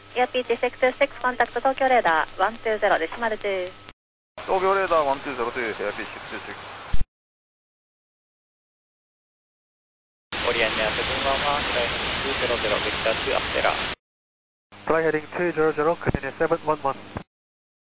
AirP626 contact Tokyo radar 120 decimal 2. Tokyo radar 120 to AirP626. Korean Air 711, flying 200, Victor to Astera. Fly heading 200, Korean Air 711.